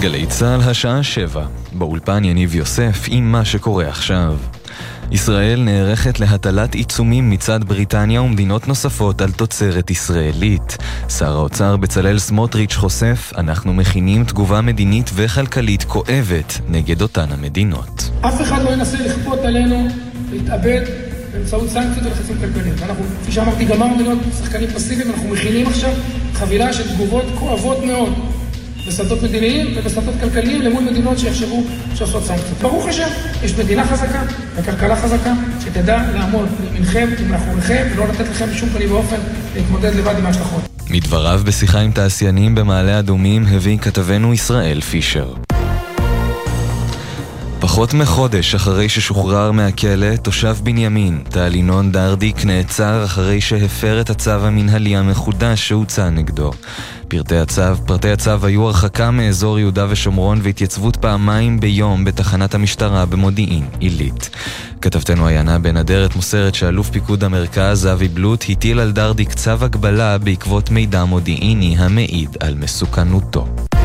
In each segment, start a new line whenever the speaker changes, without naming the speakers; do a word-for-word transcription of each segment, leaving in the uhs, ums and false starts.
גלי צהל השעה שבע, באולפן יניב יוסף עם מה שקורה עכשיו. ישראל נערכת להטלת עיצומים מצד בריטניה ומדינות נוספות על תוצרת ישראלית. שר האוצר בצלאל סמוטריץ' חושף, אנחנו מכינים תגובה מדינית וכלכלית כואבת נגד אותן המדינות.
אף אחד לא ינסה לכפות עלינו להתאבד באמצעות סנקציות ולחצים כלכליים. אנחנו, כפי שאמרתי, גמרנו להיות שחקנים פסיביים, אנחנו מכינים עכשיו חבילה של תגובות כואבות מאוד. בסדות מדיניים ובסדות כלכליים למול מדינות שיחשבו שעושות סנקציות. ברוך השם, יש מדינה חזקה וכלכלה חזקה שתדע לעמוד לימינכם ומאחוריכם ולא לתת לכם בשום פנים ואופן להתמודד לבד עם ההשלכות.
מדבריו בשיחה עם תעשיינים במעלה אדומים הביא כתבנו ישראל פישר. פחות מחודש אחרי ששוחרר מהכלא, תושב בנימין, טל ינון דרדיק, נעצר אחרי שהפר את הצו המנהלי המחודש שהוצא נגדו. פרטי הצו, פרטי הצו היו הרחקה מאזור יהודה ושומרון והתייצבות פעמיים ביום בתחנת המשטרה במודיעין עילית. כתבתנו עיינה בן אדרת מוסרת שאלוף פיקוד המרכז אבי בלוט הטיל על דרדיק צו הגבלה בעקבות מידע מודיעיני המעיד על מסוכנותו.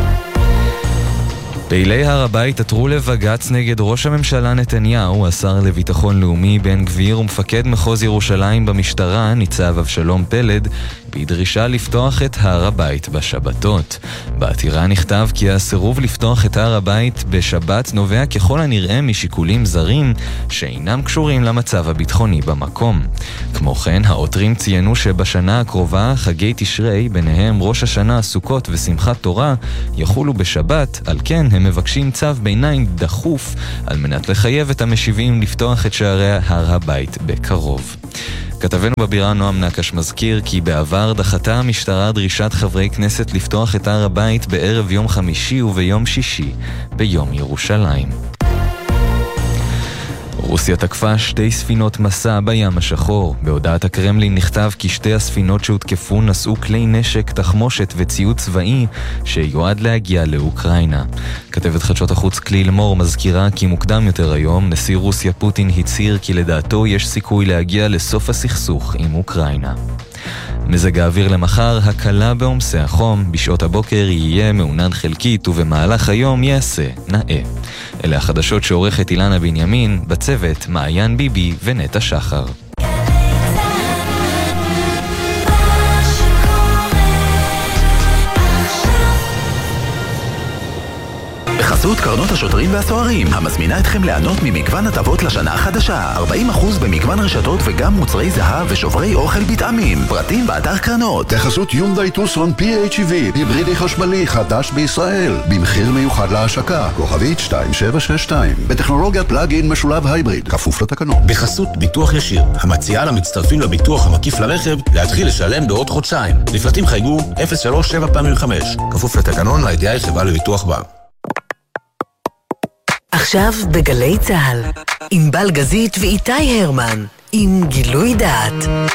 פעילי הר הבית עתרו לבג"ץ נגד ראש הממשלה נתניהו, השר לביטחון לאומי בן גביר ומפקד מחוז ירושלים במשטרה ניצב אבשלום פלד בדרישה לפתוח את הר הבית בשבתות. בעתירה נכתב כי הסירוב לפתוח את הר הבית בשבת נובע ככל הנראה משיקולים זרים שאינם קשורים למצב הביטחוני במקום. כמו כן, העותרים ציינו שבשנה הקרובה חגי תשרי, ביניהם ראש השנה, סוכות ושמחת תורה, יחולו בשבת, על כן הם מבקשים צו ביניים דחוף על מנת לחייב את המשיבים לפתוח את שערי הר הבית בקרוב. כתבנו בבירה נועם נקש מזכיר כי בעבר דחתה המשטרה דרישת חברי כנסת לפתוח את הר הבית בערב יום חמישי וביום שישי ביום ירושלים. רוסיה תקפה שתי ספינות מסע בים השחור. בהודעת הקרמלין נכתב כי שתי הספינות שהותקפו נשאו כלי נשק, תחמושת וציוד צבאי שיועד להגיע לאוקראינה. כתבת חדשות החוץ כליל מור מזכירה כי מוקדם יותר היום נשיא רוסיה פוטין הצהיר כי לדעתו יש סיכוי להגיע לסוף הסכסוך עם אוקראינה. מזג האוויר למחר, הקלה בעומסי החום, בשעות הבוקר יהיה מעונן חלקית ובמהלך היום יעשה נאה. אלה החדשות שעורכת אילנה בנימין, בצוות מעיין ביבי ונטע שחר.
בחסות קרנות השוטרים והסוהרים, המזמינה אתכם ליהנות ממגוון הטבות לשנה החדשה. ארבעים אחוז במגוון רשתות וגם מוצרי זהב ושוברי אוכל בטעמים. פרטים באתר קרנות.
בחסות יונדאי טוסון פי אייץ' איי וי, היברידי חשמלי חדש בישראל, במחיר מיוחד להשקה, כוכבית שתיים שבע שש שתיים, בטכנולוגיית פלאג-אין משולב הייבריד, כפוף לתקנות.
בחסות ביטוח ישיר, המציעה למצטרפים לביטוח המקיף לרכב להתחיל לשלם בעוד חודשיים. לפרטים חייגו אפס שלוש שבע פעמים חמש, כפוף לתקנון לידיעה חברה לביטוח בה.
עכשיו בגלי צהל, עם בל גזית ואיתי הרמן, עם גילוי דעת.